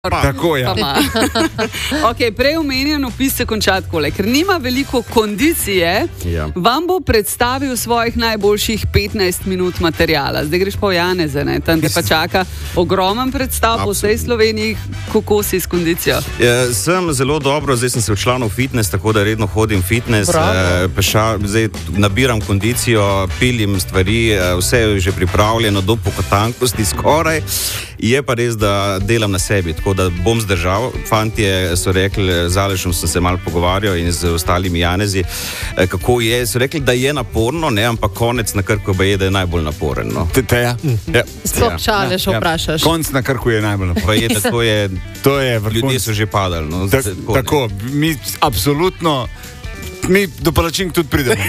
Tako je. Okay, prej omenjen opis se konča takole. Ker nima veliko kondicije, vam bo predstavil svojih najboljših 15 minut materijala. Zdaj greš pa v Janeze, ne? Tam te pa čaka ogromen predstav po vsej Sloveniji. Kako si s kondicijo? Sem zelo dobro, zdaj sem se včlanil v fitness, tako da redno hodim fitness. Zdaj nabiram kondicijo, pilim stvari, vse je že pripravljeno do pokotankosti skoraj. Je pa res, da delam na sebi, tako da bom zdržal. Fantje so rekli, z Alešem sem se malo pogovarjal in z ostalimi Janezi, kako je. So rekli, da je naporno, ne, ampak konec na Krku je, da je najbolj naporen. No. Sploh če Aleš vprašaš. Konc na Krku je najbolj naporen. To je vrhunec. Ljudje so že padali. No. Tako, mi absolutno. Mi do palačink tudi pridemo.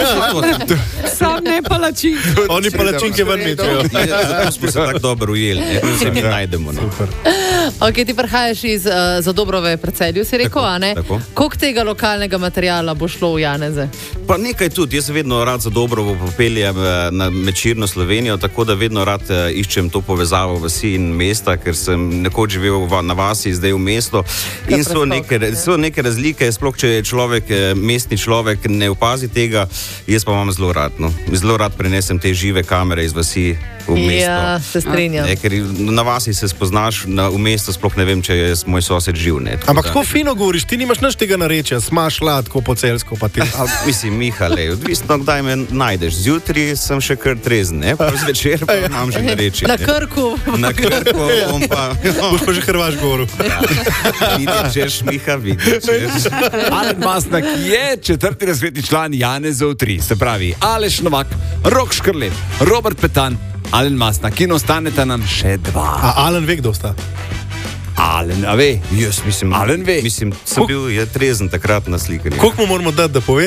Sam ne palačink. Oni palačinke ven mečejo. Zato smo se tako dobro ujeli, se mi najdemo. Ok, ti prihajaš iz Zadobrove pri Celju, si rekel, a ne? Koliko tega lokalnega materijala bo šlo v Janeze? Pa nekaj tudi, jaz vedno rad Zadobrovo popeljem na Mečirno Slovenijo, tako da vedno rad iščem to povezavo vasi in mesta, ker sem nekoč živel na vasi, zdaj v mesto. In so neke razlike, sploh če je človek mestni človek, ne opazi tega, jaz pa imam zelo rad. No. Zelo rad prenesem te žive kamere iz vasi v mesto. Ja, se strinjam. Ker na vasi se spoznaš, v mestu sploh ne vem, če je moj sosed živ. Ne. Ampak tako fino govoriš, ti nimaš nič tega narečja, smaš ladko po celsko, pa ti. Mislim, Mihale, odvisno, kdaj me najdeš. Zjutraj sem še kar trezen, ne? Pa zvečer pa imam že narečje. Na Krku. Na Krku, on pa... Boš pa že Hrvaš govoril. Vidiš, Miha, vidiš. Alen Mastnak je četrti razredni član Janezov 3, se pravi Aleš Novak, Rok Škrlet, Robert Petan, Alen Mastnak in ostaneta nam še dva. A Alen ve, kdo sta? Alen, a ve? Jaz mislim, Alen ve. Mislim, sem bil trezen takrat na slikanju. Koliko mu moramo dati, da pove?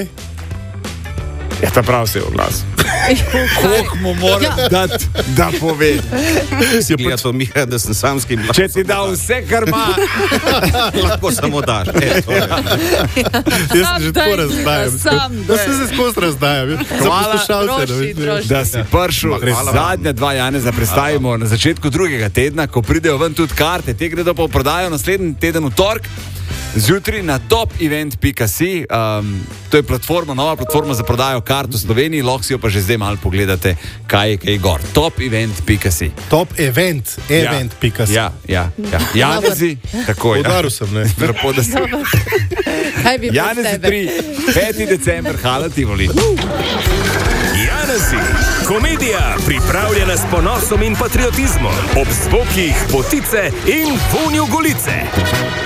Ja, ta prav se je oglas. Koliko mu moram dati, da pove? Si je gleda to, Miha, da sem samski glas. Če ti da vse, kar ima, lahko samo daš. Jaz se že tako razdajam. Da se skozi razdajam. Hvala, da si prišel. Zadnja dva Janeza predstavimo na začetku drugega tedna, ko pridejo ven tudi karte. Te gredo pa v prodajo naslednji teden v torek. Zjutraj na topevent.si, to je platforma, nova platforma za prodajo kart v Sloveniji, lahko si jo pa že zdaj malo pogledate, kaj je gor. Topevent.si. Topevent.si. Ja. Janezi, tako je. Podaril sem, ne? Lepo, da sem. Janezi 3, 5. december, Hala Tivoli. Janezi, komedija pripravljena s ponosom in patriotizmom, ob zvokih potice in vonju Golice.